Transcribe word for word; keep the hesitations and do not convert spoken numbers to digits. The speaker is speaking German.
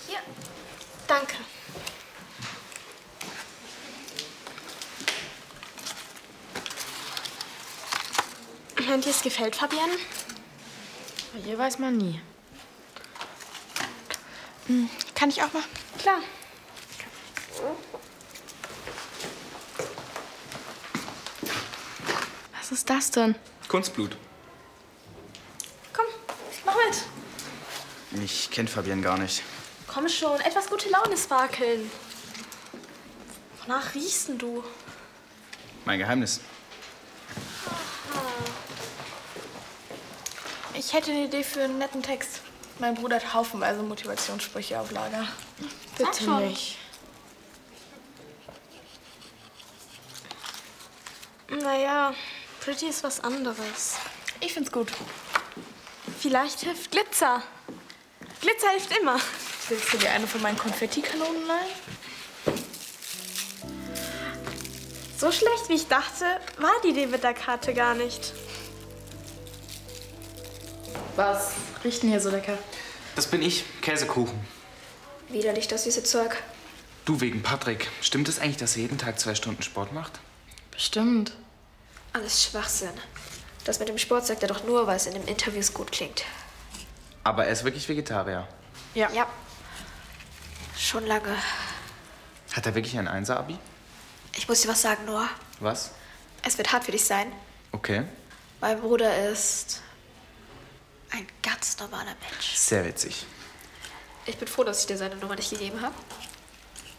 Ja, danke. Und dir es gefällt, Fabienne? Hier weiß man nie. Hm, kann ich auch mal? Klar. Was ist das denn? Kunstblut. Komm, mach mit. Ich kenne Fabienne gar nicht. Komm schon, etwas gute Laune sparkeln. Wonach riechst denn du? Mein Geheimnis. Ich hätte eine Idee für einen netten Text. Mein Bruder hat haufenweise Motivationssprüche auf Lager. Sag Bitte schon. nicht. Naja, Pretty ist was anderes. Ich find's gut. Vielleicht hilft Glitzer. Glitzer hilft immer. Willst du dir eine von meinen Konfettikanonen leihen? So schlecht, wie ich dachte, war die Dewitter-Karte gar nicht. Was riecht denn hier so lecker? Das bin ich, Käsekuchen. Widerlich, das süße Zeug. Du, wegen Patrick. Stimmt es eigentlich, dass er jeden Tag zwei Stunden Sport macht? Bestimmt. Alles Schwachsinn. Das mit dem Sport sagt er doch nur, weil es in den Interviews gut klingt. Aber er ist wirklich Vegetarier. Ja. Ja. Schon lange. Hat er wirklich ein Einser-Abi? Ich muss dir was sagen, Noah. Was? Es wird hart für dich sein. Okay. Mein Bruder ist ein ganz normaler Mensch. Sehr witzig. Ich bin froh, dass ich dir seine Nummer nicht gegeben habe.